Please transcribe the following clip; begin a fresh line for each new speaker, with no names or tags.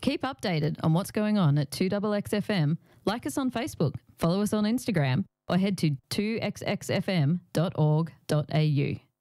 keep updated on what's going on at 2XXFM, like us on Facebook, follow us on Instagram, or head to 2xxfm.org.au.